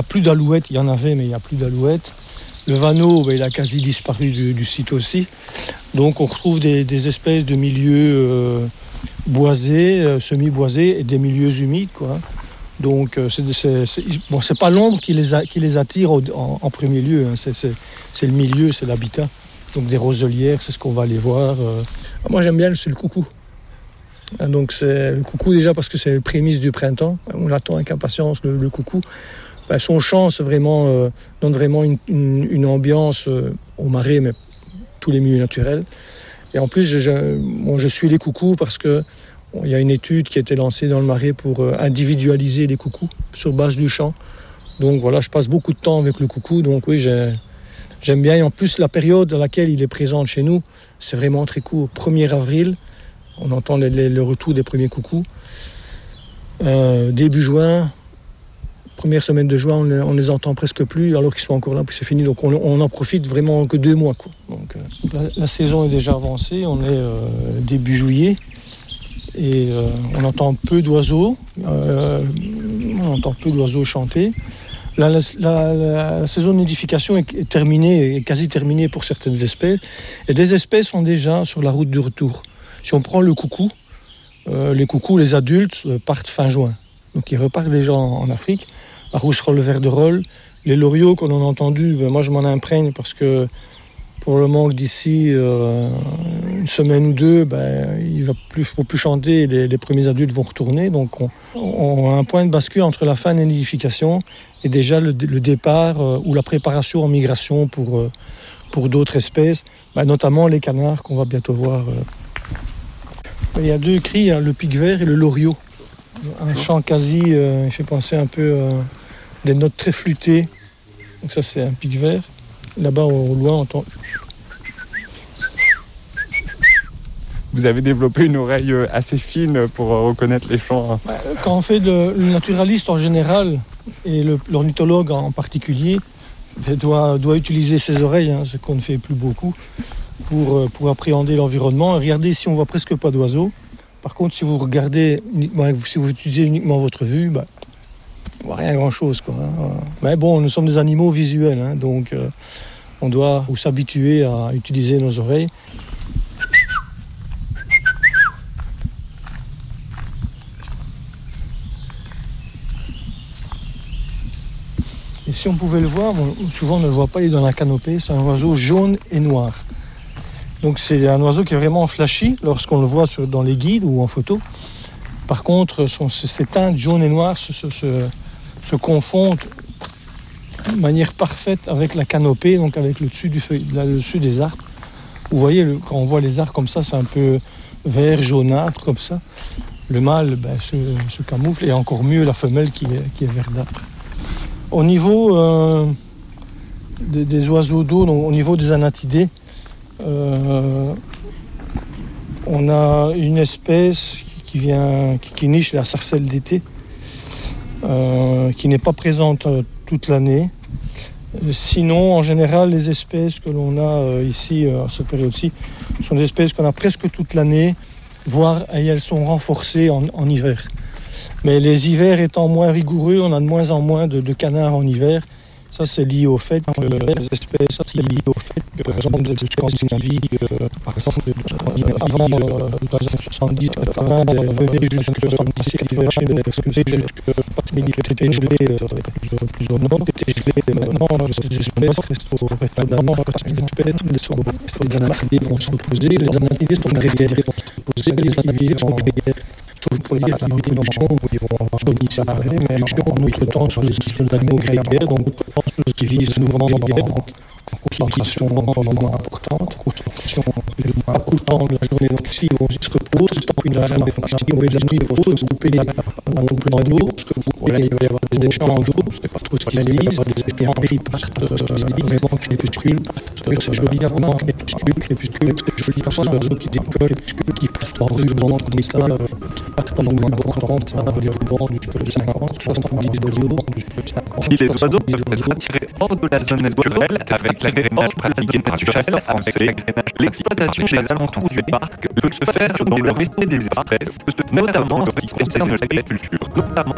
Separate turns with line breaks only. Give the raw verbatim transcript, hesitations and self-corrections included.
plus d'alouettes, il y en avait, mais il n'y a plus d'alouettes. Le vanneau, ben, il a quasi disparu du, du site aussi. Donc on retrouve des, des espèces de milieux euh, boisés, euh, semi-boisés, et des milieux humides, quoi. Donc euh, c'est, c'est, c'est, bon, c'est pas l'ombre qui les, a, qui les attire au, en, en premier lieu, hein. c'est, c'est, c'est le milieu, c'est l'habitat. Donc des roselières, c'est ce qu'on va aller voir. Euh. Moi j'aime bien, c'est le coucou. Donc c'est le coucou déjà parce que c'est le prémisse du printemps. On l'attend avec impatience, le, le coucou. Ben, son chant c'est vraiment, euh, donne vraiment une, une, une ambiance euh, au marais, mais tous les milieux naturels. Et en plus, je, je, bon, je suis les coucous parce que bon, y a une étude qui a été lancée dans le marais pour euh, individualiser les coucous sur base du chant. Donc voilà, je passe beaucoup de temps avec le coucou. Donc oui, j'ai, j'aime bien. Et en plus, la période dans laquelle il est présent chez nous, c'est vraiment très court. premier avril, on entend les, les, le retour des premiers coucous. Euh, début juin, première semaine de juin, on ne les, les entend presque plus, alors qu'ils sont encore là, puis c'est fini. Donc on, on en profite vraiment que deux mois, quoi. Donc euh, la, la saison est déjà avancée, on est euh, début juillet, et euh, on entend peu d'oiseaux, euh, on entend peu d'oiseaux chanter. La, la, la, la saison de nidification est, est terminée, est quasi terminée pour certaines espèces, et des espèces sont déjà sur la route du retour. Si on prend le coucou, euh, les coucous, les adultes euh, partent fin juin. Donc ils repartent déjà en, en Afrique. La rousserolle verderolle, les loriots qu'on en a entendu, ben moi je m'en imprègne parce que pour le manque d'ici euh, une semaine ou deux, ben, il ne va plus, faut plus chanter, les, les premiers adultes vont retourner. Donc on, on a un point de bascule entre la fin de la nidification et déjà le, le départ euh, ou la préparation en migration pour, euh, pour d'autres espèces, ben, notamment les canards qu'on va bientôt voir. Euh. Il y a deux cris, hein, le pic-vert et le loriot. Un chant quasi, euh, il fait penser un peu euh, des notes très flûtées. Donc ça c'est un pic-vert. Là-bas au loin on entend.
Vous avez développé une oreille assez fine pour reconnaître les chants.
Quand on fait de, le naturaliste en général et le, l'ornithologue en particulier doit, doit utiliser ses oreilles, hein, ce qu'on ne fait plus beaucoup, pour, pour appréhender l'environnement. Regardez ici on voit presque pas d'oiseaux. Par contre, si vous regardez, si vous utilisez uniquement votre vue, bah, on voit rien grand-chose, quoi, hein. Mais bon, nous sommes des animaux visuels, hein, donc euh, on doit s'habituer à utiliser nos oreilles. Et si on pouvait le voir, bon, souvent on ne le voit pas, il est dans la canopée, c'est un oiseau jaune et noir. Donc c'est un oiseau qui est vraiment flashy lorsqu'on le voit sur, dans les guides ou en photo. Par contre, son, ces teintes jaune et noires se, se, se, se confondent de manière parfaite avec la canopée, donc avec le dessus, du feuille, le dessus des arbres. Vous voyez, le, quand on voit les arbres comme ça, c'est un peu vert, jaunâtre, comme ça. Le mâle ben, se, se camoufle, et encore mieux la femelle qui est, qui est verdâtre. Au niveau euh, des, des oiseaux d'eau, donc, au niveau des anatidés, Euh, on a une espèce qui vient, qui, qui niche la sarcelle d'été, euh, qui n'est pas présente euh, toute l'année. Euh, sinon, en général, les espèces que l'on a euh, ici euh, à cette période-ci sont des espèces qu'on a presque toute l'année, voire et elles sont renforcées en, en hiver. Mais les hivers étant moins rigoureux, on a de moins en moins de, de canards en hiver. Ça, c'est lié au fait que les espèces, c'est lié au fait que, par exemple, des espèces en Scandinavie, euh, par exemple, avant euh, les années soixante-dix, quatre-vingts, venaient jusque soixante-dix, parce que c'est jusque était gelé plus au nord, était gelé maintenant, ces espèces restent au rétablement, parce que les espèces, les anatidés vont se reposer, les anatidés sont des rivières qui vont se reposer, les anatidés sont des rivières. Toujours pour les reproduction, ils vont avoir une reproduction en autre temps sur les systèmes d'animaux grégaires, donc qui vivent souvent en guerre, donc en concentration vraiment importante, concentration pas tout le temps de la journée, donc si on se repose, tant qu'une journée fonctionne, au milieu de la nuit, il faut se couper les en d'eau, parce que vous voyez, il va y avoir des échanges d'eau, c'est pas trop ce qu'ils disent, il va y avoir des partent vraiment crépuscules, c'est joli à voir, crépuscules, crépuscules, c'est joli à voir, des oiseaux qui décollent, qui partent en ruban comme ça, qui partent dans le trente, ça va des rubans jusqu'à cinquante, soixante-dix oiseaux, jusqu'à cinquante.
Si les oiseaux peuvent être attirés hors de la zone naturelle avec l'agrénage pratiqué par du chasseur français, l'exploitation des alentours du parc peut se faire dans le respect des espèces, notamment en ce qui concerne l'agriculture, notamment